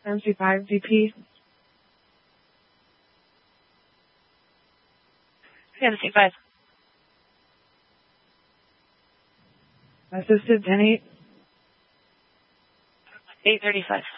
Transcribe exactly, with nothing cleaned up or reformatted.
M C five D P. M C five. Assisted ten eight. eight thirty-five.